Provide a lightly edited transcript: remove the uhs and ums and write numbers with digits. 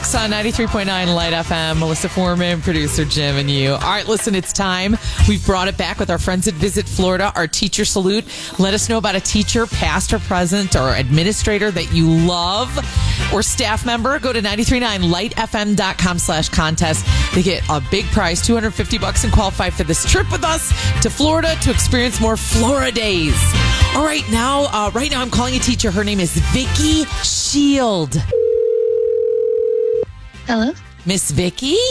Brooks on 93.9 Light FM. Melissa Foreman, producer Jim, and you. All right, listen, it's time. We've brought it back with our friends at Visit Florida, our teacher salute. Let us know about a teacher, past or present, or administrator that you love, or staff member. Go to 939lightfm.com/contest. They get a big prize, $250, and qualify for this trip with us to Florida to experience more Flora days. All right, now I'm calling a teacher. Her name is Vicky Shield. Hello? Miss Vicky?